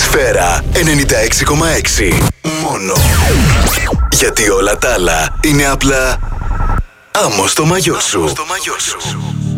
Σφαίρα 96,6. Μόνο. Γιατί όλα τα άλλα είναι απλά άμμο στο μαγιό σου.